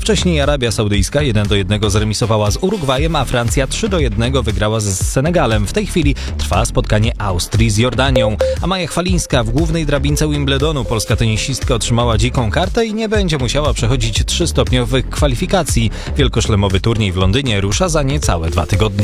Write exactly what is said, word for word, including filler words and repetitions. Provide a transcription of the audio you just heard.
Wcześniej Arabia Saudyjska jeden do jednego zremisowała z Urugwajem, a Francja trzy do jednego wygrała z Senegalem. W tej chwili trwa spotkanie Austrii z Jordanią. A Maja Chwalińska w głównej drabince Wimbledonu. Polska tenisistka otrzymała dziką kartę i nie będzie musiała przechodzić trzystopniowych kwalifikacji. Wielkoszlemowy turniej w Londynie rusza za niecałe dwa tygodnie.